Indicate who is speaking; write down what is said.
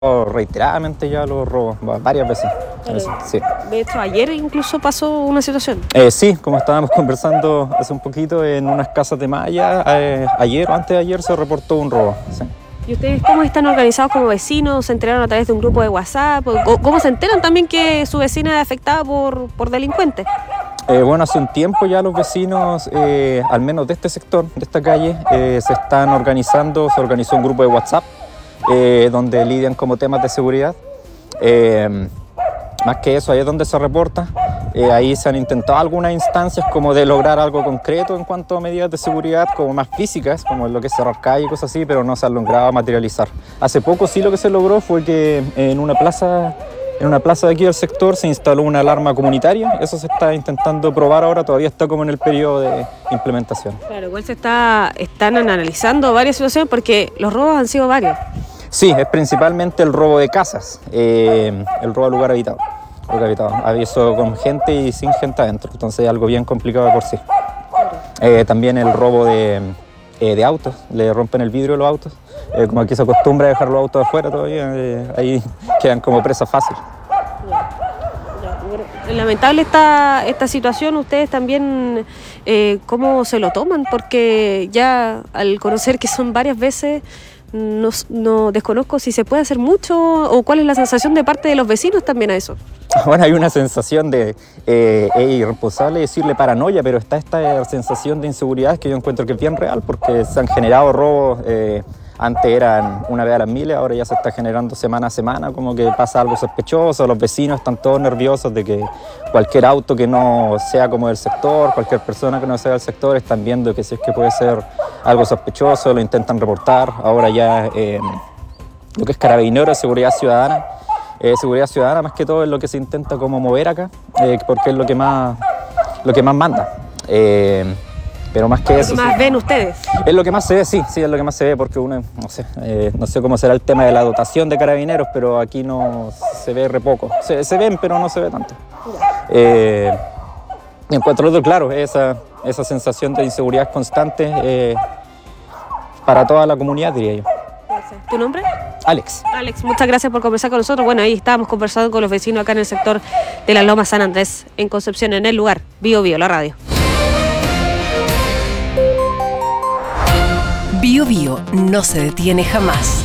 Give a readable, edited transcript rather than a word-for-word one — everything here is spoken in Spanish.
Speaker 1: reiteradamente ya los robos, varias veces.
Speaker 2: Claro.
Speaker 1: Eso, sí.
Speaker 2: De hecho, ayer incluso pasó una situación.
Speaker 1: Sí, como estábamos conversando hace un poquito en unas casas de malla, ayer o antes de ayer se reportó un robo. Sí.
Speaker 2: ¿Y ustedes cómo están organizados como vecinos? ¿Se enteraron a través de un grupo de WhatsApp? ¿Cómo se enteran también que su vecina es afectada por delincuentes?
Speaker 1: Bueno, hace un tiempo ya los vecinos, al menos de este sector, de esta calle, se están organizando, se organizó un grupo de WhatsApp donde lidian como temas de seguridad. Más que eso, ahí es donde se reporta. Ahí se han intentado algunas instancias como de lograr algo concreto en cuanto a medidas de seguridad, como más físicas, como lo que es cerrar calles y cosas así, pero no se han logrado materializar. Hace poco sí lo que se logró fue que en una plaza de aquí del sector se instaló una alarma comunitaria. Eso se está intentando probar ahora, todavía está como en el periodo de implementación.
Speaker 2: Claro, igual están analizando varias situaciones porque los robos han sido varios.
Speaker 1: Sí, es principalmente el robo de casas, el robo a lugar habitado. Aviso con gente y sin gente adentro, entonces es algo bien complicado de por sí. También el robo de autos, le rompen el vidrio de los autos. Como aquí se acostumbra a dejar los autos afuera todavía, ahí quedan como presa fácil.
Speaker 2: Lamentable esta situación. Ustedes también, ¿cómo se lo toman? Porque ya al conocer que son varias veces, no desconozco si se puede hacer mucho o cuál es la sensación de parte de los vecinos también a eso.
Speaker 1: Bueno, hay una sensación de irresponsable decirle paranoia, pero está esta sensación de inseguridad que yo encuentro que es bien real porque se han generado robos. Antes eran una vez a las miles, ahora ya se está generando semana a semana, como que pasa algo sospechoso, los vecinos están todos nerviosos de que cualquier auto que no sea como del sector, cualquier persona que no sea del sector, están viendo que si es que puede ser algo sospechoso, lo intentan reportar. Ahora ya lo que es Carabineros, seguridad ciudadana más que todo es lo que se intenta como mover acá, porque es lo que más manda. Pero más que eso.
Speaker 2: ¿Qué más ven ustedes?
Speaker 1: Es lo que más se ve, sí, es lo que más se ve porque uno, no sé cómo será el tema de la dotación de carabineros, pero aquí no se ve re poco. Se ven, pero no se ve tanto. En cuanto al otro, claro, esa sensación de inseguridad constante para toda la comunidad, diría yo.
Speaker 2: ¿Tu nombre?
Speaker 1: Alex.
Speaker 2: Alex, muchas gracias por conversar con nosotros. Bueno, ahí estábamos conversando con los vecinos acá en el sector de la Loma San Andrés, en Concepción, en el lugar Bio Bio, la radio.
Speaker 3: Bio Bio no se detiene jamás.